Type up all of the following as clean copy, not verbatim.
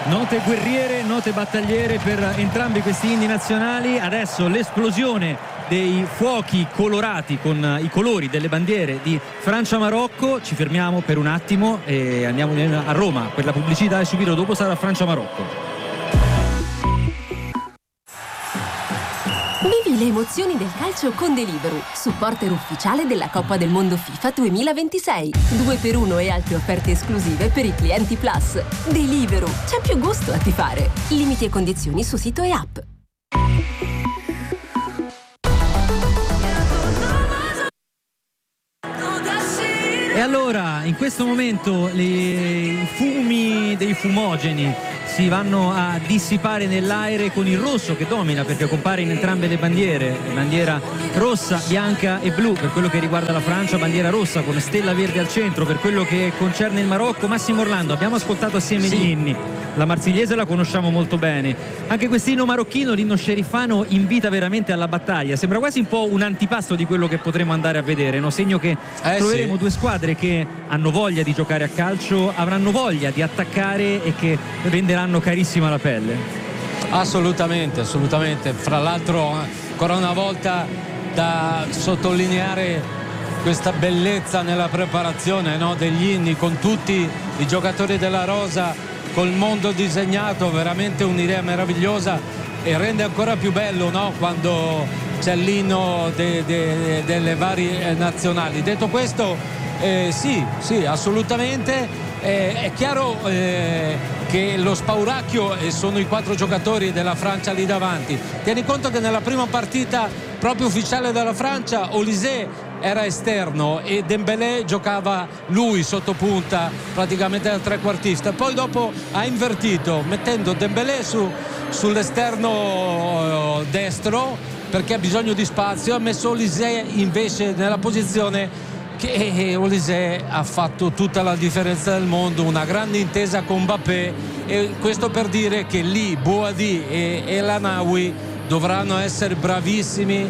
Note guerriere, note battagliere per entrambi questi inni nazionali. Adesso l'esplosione dei fuochi colorati con i colori delle bandiere di Francia-Marocco. Ci fermiamo per un attimo e andiamo a Roma per la pubblicità e subito dopo sarà Francia-Marocco. Vivi le emozioni del calcio con Deliveroo, supporter ufficiale della Coppa del Mondo FIFA 2026. 2x1 e altre offerte esclusive per i clienti Plus. Deliveroo, c'è più gusto a tifare. Limiti e condizioni su sito e app. E allora, in questo momento i fumi dei fumogeni si vanno a dissipare nell'aere con il rosso che domina, perché compare in entrambe le bandiere, bandiera rossa, bianca e blu per quello che riguarda la Francia, bandiera rossa con stella verde al centro per quello che concerne il Marocco. Massimo Orlando, abbiamo ascoltato assieme gli inni, la marsigliese la conosciamo molto bene, anche quest'inno marocchino, l'inno scerifano, invita veramente alla battaglia, sembra quasi un po' un antipasto di quello che potremo andare a vedere, no? Segno che troveremo due squadre che hanno voglia di giocare a calcio, avranno voglia di attaccare e che renderanno carissima la pelle. Assolutamente. Fra l'altro ancora una volta da sottolineare questa bellezza nella preparazione, no? Degli inni con tutti i giocatori della rosa, col mondo disegnato, veramente un'idea meravigliosa e rende ancora più bello, no? Quando c'è l'inno delle varie nazionali. Detto questo, sì, assolutamente. È chiaro che lo spauracchio sono i 4 giocatori della Francia lì davanti. Tieni conto che nella prima partita proprio ufficiale della Francia Olise era esterno e Dembélé giocava lui sotto punta praticamente da trequartista, poi dopo ha invertito mettendo Dembélé sull'esterno destro perché ha bisogno di spazio, ha messo Olise invece nella posizione che Olise ha fatto tutta la differenza del mondo, una grande intesa con Mbappé, e questo per dire che lì Boadi e El Anaoui dovranno essere bravissimi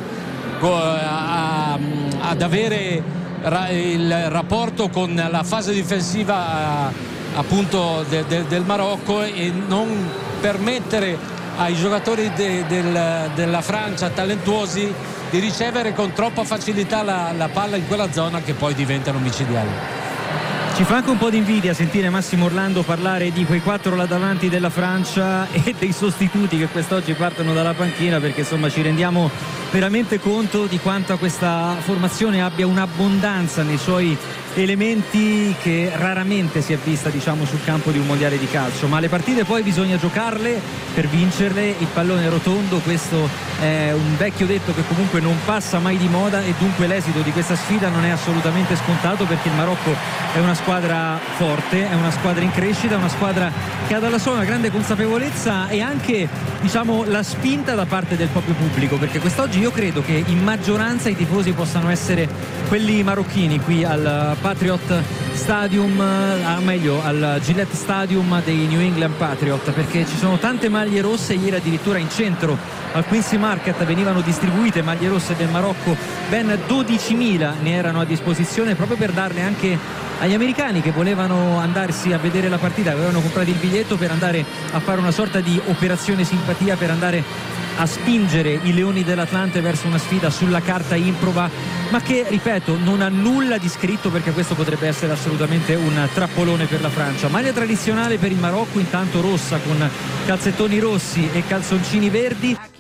ad avere il rapporto con la fase difensiva appunto del Marocco e non permettere ai giocatori della Francia talentuosi di ricevere con troppa facilità la palla in quella zona che poi diventano micidiali. Ci fa anche un po' di invidia sentire Massimo Orlando parlare di quei 4 là davanti della Francia e dei sostituti che quest'oggi partono dalla panchina, perché insomma ci rendiamo veramente conto di quanto questa formazione abbia un'abbondanza nei suoi elementi che raramente si è vista, diciamo, sul campo di un mondiale di calcio, ma le partite poi bisogna giocarle per vincerle. Il pallone rotondo, questo è un vecchio detto che comunque non passa mai di moda, e dunque l'esito di questa sfida non è assolutamente scontato, perché il Marocco è una squadra forte, è una squadra in crescita, una squadra che ha dalla sua una grande consapevolezza e anche, diciamo, la spinta da parte del proprio pubblico, perché quest'oggi io credo che in maggioranza i tifosi possano essere quelli marocchini qui al Patriot Stadium, meglio al Gillette Stadium dei New England Patriot, perché ci sono tante maglie rosse. Ieri addirittura in centro al Quincy Market venivano distribuite maglie rosse del Marocco, ben 12.000 ne erano a disposizione, proprio per darle anche agli americani che volevano andarsi a vedere la partita, avevano comprato il biglietto per andare a fare una sorta di operazione simpatia, per andare a spingere i Leoni dell'Atlante verso una sfida sulla carta improba, ma che, ripeto, non ha nulla di scritto, perché questo potrebbe essere assolutamente un trappolone per la Francia. Maglia tradizionale per il Marocco, intanto rossa con calzettoni rossi e calzoncini verdi,